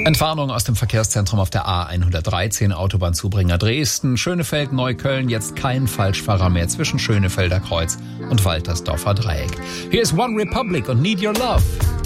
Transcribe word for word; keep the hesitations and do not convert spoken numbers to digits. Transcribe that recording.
Entwarnung aus dem Verkehrszentrum auf der A hundertdreizehn, Autobahnzubringer Dresden, Schönefeld, Neukölln, jetzt kein Falschfahrer mehr zwischen Schönefelder Kreuz und Waltersdorfer Dreieck. Hier ist One Republic und Need Your Love.